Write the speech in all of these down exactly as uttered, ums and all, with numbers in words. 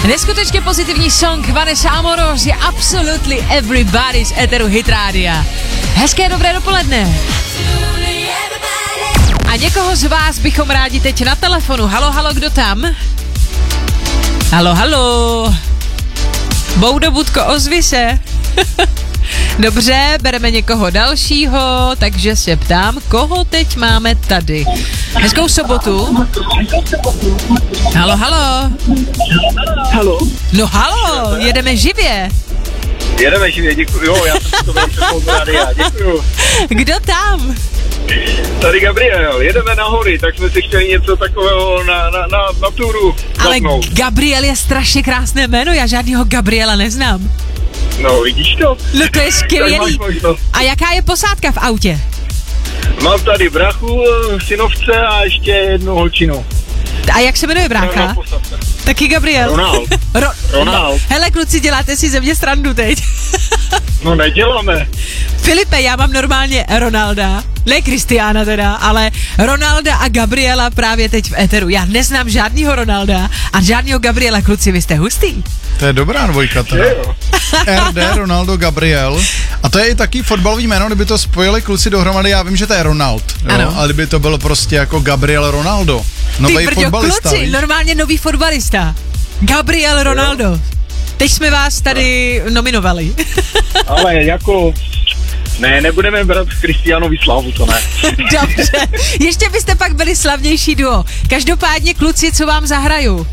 Neskutečně pozitivní song Vanessa Amorós je Absolutely Everybody z éteru Hit Rádia. Hezké dobré dopoledne. A někoho z vás bychom rádi teď na telefonu. Halo, halo, kdo tam? Halo, halo. Boudo Budko, ozvi se. Dobře, bereme někoho dalšího, takže se ptám, koho teď máme tady. Hezkou sobotu. Halo, halo. Halo. No halo, jedeme živě. Jedeme živě, děkuji. Jo, já jsem to byl přepouzu rádia, děkuji. Kdo tam? Tady Gabriel, jedeme na hory, tak jsme si chtěli něco takového na, na, na, na túru Ale zapnout. Gabriel je strašně krásné jméno, já žádnýho Gabriela neznám. No, vidíš to? No to je skvělý. A jaká je posádka v autě? Mám tady brachu, synovce a ještě jednu holčinu. A jak se jmenuje brácha? Taky Gabriel. Ronald. Ro- Ronald. Hele kluci, děláte si ze mě srandu teď. No neděláme. Filipe, já mám normálně Ronalda, ne Kristiána teda, ale Ronalda a Gabriela právě teď v éteru. Já neznám žádnýho Ronalda a žádnýho Gabriela, kluci, vy jste hustý. To je dobrá dvojka teda. R D, Ronaldo, Gabriel. A to je i taky fotbalový jméno, kdyby to spojili kluci dohromady, já vím, že to je Ronald. Jo? Ano. Ale kdyby to bylo prostě jako Gabriel Ronaldo. Nový fotbalista. Kluci, víš? normálně nový fotbalista. Gabriel Ronaldo. Jo. Teď jsme vás tady nominovali. Ale jako... Ne, nebudeme brát Kristiánovi slavu, to ne. Dobře, ještě byste pak byli slavnější duo. Každopádně kluci, co vám zahraju?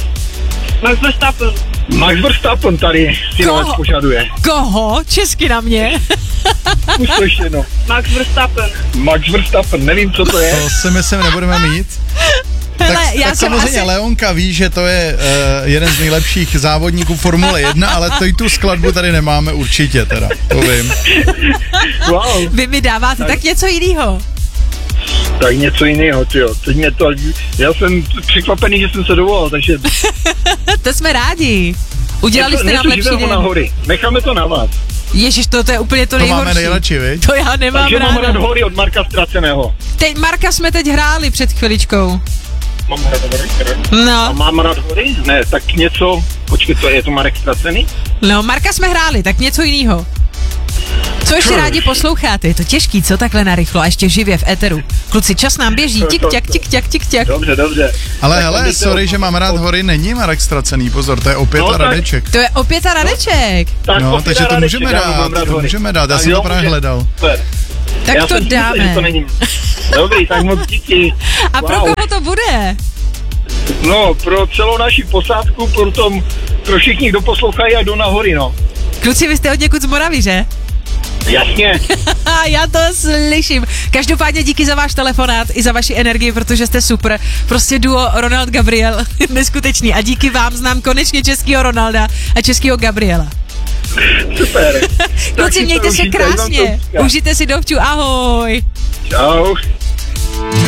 Max Verstappen. Max Verstappen tady synovec požaduje. Koho? Česky na mě. Už to ještě jedno. Max Verstappen. Max Verstappen, nevím, co to je. To si myslím nebudeme mít. Hele, tak já tak jsem samozřejmě asi... Leonka ví, že to je uh, jeden z nejlepších závodníků Formule jedna, ale to i tu skladbu tady nemáme určitě teda, to vím. Wow. Vy mi dáváte tak, tak něco jiného. Tak něco jiného, tyjo. Teď mě to, já jsem překvapený, že jsem se dovolal, takže... To jsme rádi. Udělali něco, jste nám lepší den. Nahory. Necháme to na vás. Ježiš, to, to je úplně to, to nejhorší. To máme nejradši, viď? To já nemám Takže ráda. mám rád hory od Marka Ztraceného. Teď Marka jsme teď hráli před chviličkou. Mám rád hory? No. A mám rád hory? Ne, tak něco... Počkej, to je to Marek Ztracený? No, Marka jsme hráli, tak něco jiného. Co ještě rádi posloucháte? Je to těžký, co takhle narychlo a ještě živě v éteru. Kluci, čas nám běží, tik-ťak, tik-ťak, tik-ťak. Dobře, dobře. Ale tak hele, sorry, že mám rád hory, není Marek Ztracený, pozor, to je opět no, a Radeček. To je opět a Radeček. Tak no, takže to Radeček, můžeme dát, to můžeme dát, já tak jsem jo, to právě může. hledal. Super. Tak já to dáme. Myslel, že to není. Dobrý, tak moc díky. A pro wow. koho to bude? No, pro celou naši posádku, pro, tom, pro všichni, kdo poslouchají a jdou na hory, no. Kluci, vy jste od někud z Moravy, že? Jasně. Já to slyším. Každopádně díky za váš telefonát i za vaši energii, protože jste super. Prostě duo Ronald Gabriel, neskutečný. A díky vám znám konečně českýho Ronalda a českýho Gabriela. Super. Kluci, mějte se krásně. Užijte si dovču, ahoj. Čau.